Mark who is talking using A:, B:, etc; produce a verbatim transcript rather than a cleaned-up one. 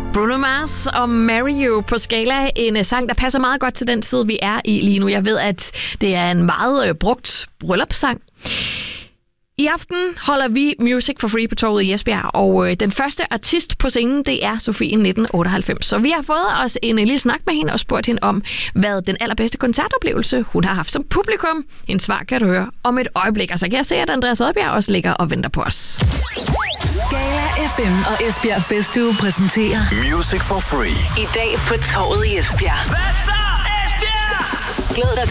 A: Bruno Mars og Marry You på Skala. En sang, der passer meget godt til den tid, vi er i lige nu. Jeg ved, at det er en meget brugt bryllupssang. I aften holder vi Music for Free på Torvet i Esbjerg, og den første artist på scenen, det er Sofie nitten otteoghalvfems. Så vi har fået os en lille snak med hende og spurgt hende om, hvad den allerbedste koncertoplevelse, hun har haft som publikum. Hendes svar kan du høre om et øjeblik. Og så kan jeg se, at Andreas Oddbjerg også ligger og venter på os.
B: Skala F M og Esbjerg Festuge præsenterer
C: Music for Free.
B: I dag på Torvet i Esbjerg.
C: Hvad så, Esbjerg?
B: Glæd dig